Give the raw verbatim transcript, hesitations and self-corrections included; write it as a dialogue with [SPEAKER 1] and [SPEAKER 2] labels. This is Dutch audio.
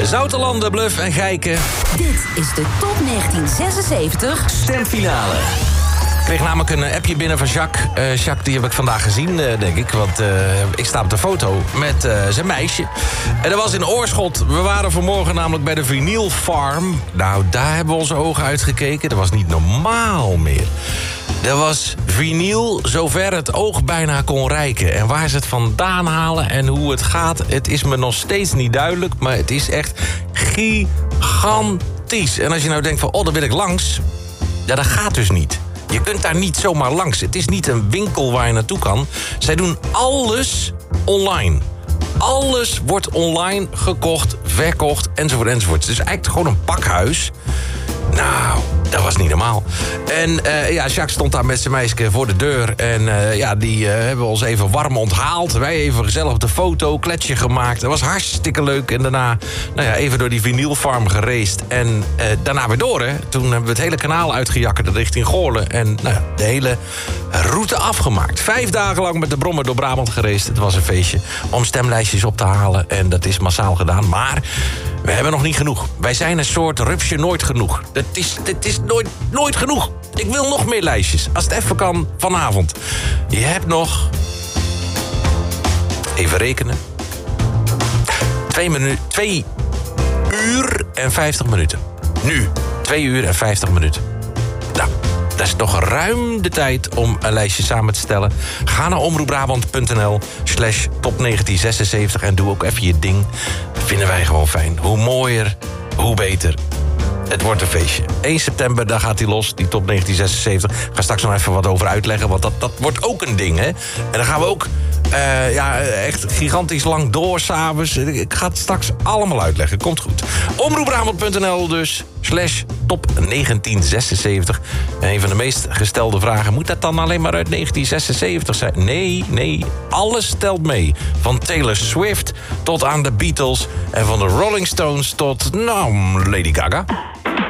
[SPEAKER 1] Zoutelanden, Bluff en Gijken.
[SPEAKER 2] Dit is de Top negentien zesenzeventig
[SPEAKER 3] Stemfinale.
[SPEAKER 1] Ik kreeg namelijk een appje binnen van Jacques. Uh, Jacques, die heb ik vandaag gezien, uh, denk ik. Want uh, ik sta op de foto met uh, zijn meisje. En dat was in Oorschot. We waren vanmorgen namelijk bij de Vinyl Farm. Nou, daar hebben we onze ogen uitgekeken. Dat was niet normaal meer. Dat was vinyl zover het oog bijna kon reiken. En waar ze het vandaan halen en hoe het gaat... het is me nog steeds niet duidelijk, maar het is echt gigantisch. En als je nou denkt van, oh, daar wil ik langs... ja, dat gaat dus niet. Je kunt daar niet zomaar langs. Het is niet een winkel waar je naartoe kan. Zij doen alles online. Alles wordt online gekocht, verkocht, enzovoort, enzovoort. Het is eigenlijk gewoon een pakhuis. Nou, dat was niet normaal. En uh, ja, Jacques stond daar met zijn meisje voor de deur. En uh, ja, die uh, hebben ons even warm onthaald. Wij even gezellig op de foto, kletsje gemaakt. Dat was hartstikke leuk. En daarna nou ja, even door die vinylfarm gereisd. En uh, daarna weer door, hè. Toen hebben we het hele kanaal uitgejakkerd richting Goorlen. En nou ja, de hele route afgemaakt. Vijf dagen lang met de brommer door Brabant gereisd. Het was een feestje om stemlijstjes op te halen. En dat is massaal gedaan. Maar we hebben nog niet genoeg. Wij zijn een soort rupsje nooit genoeg. Het is, het is nooit, nooit genoeg. Ik wil nog meer lijstjes. Als het even kan, vanavond. Je hebt nog... Even rekenen. Twee, minu- twee uur en vijftig minuten. Nu. Twee uur en vijftig minuten. Nou, dat is nog ruim de tijd om een lijstje samen te stellen. Ga naar omroepbrabant.nl slash top negentien zesenzeventig en doe ook even je ding. Dat vinden wij gewoon fijn. Hoe mooier, hoe beter. Het wordt een feestje. één september, daar gaat hij los, die top negentien zesenzeventig. Ik ga straks nog even wat over uitleggen, want dat, dat wordt ook een ding, hè. En dan gaan we ook uh, ja, echt gigantisch lang door s'avonds. Ik ga het straks allemaal uitleggen, komt goed. omroepbrabant.nl dus, slash top negentien zesenzeventig. En een van de meest gestelde vragen, moet dat dan alleen maar uit negentien zesenzeventig zijn? Nee, nee, alles telt mee. Van Taylor Swift tot aan de Beatles en van de Rolling Stones tot, nou, Lady Gaga.